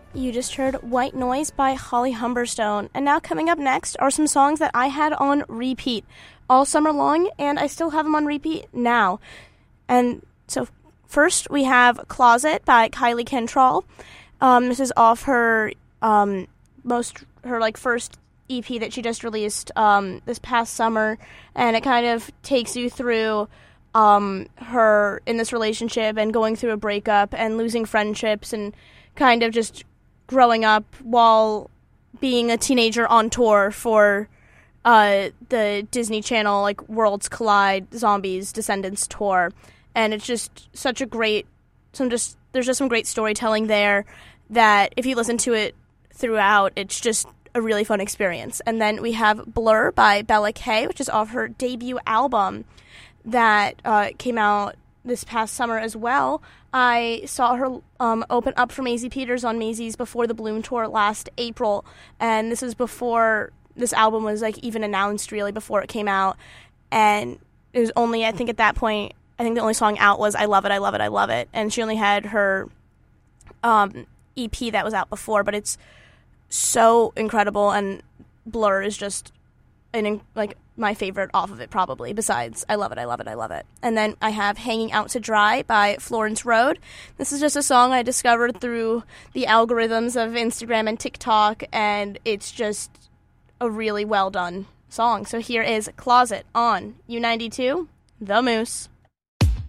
You just heard White Noise by Holly Humberstone. And now coming up next are some songs that I had on repeat all summer long, and I still have them on repeat now. And so first we have Closet by Kylie Cantrell. This is off her first EP that she just released this past summer, and it kind of takes you through her in this relationship and going through a breakup and losing friendships and kind of just growing up while being a teenager on tour for the Disney Channel, like, Worlds Collide Zombies Descendants tour. And it's just such a great, there's just some great storytelling there that if you listen to it throughout, it's just a really fun experience. And then we have Blur by Bella K, which is off her debut album that came out this past summer as well. I saw her open up for Maisie Peters on Maisie's Before the Bloom tour last April, and this is before this album was like even announced, really, before it came out. And it was only, I think at that point, I think the only song out was I Love It, I Love It, I Love It. And she only had her EP that was out before, but it's so incredible, and Blur is just my favorite off of it, probably, besides I Love It, I Love It, I Love It. And then I have Hanging Out to Dry by Florence Road. This is just a song I discovered through the algorithms of Instagram and TikTok, and it's just a really well done song. So here is Closet on U92, The Moose.